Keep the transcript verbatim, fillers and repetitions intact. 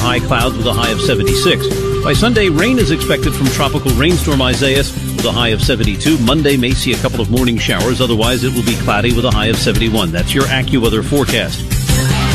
high clouds with a high of seventy-six. By Sunday, rain is expected from tropical rainstorm Isaias with a high of seventy-two. Monday may see a couple of morning showers. Otherwise, it will be cloudy with a high of seventy-one. That's your AccuWeather forecast.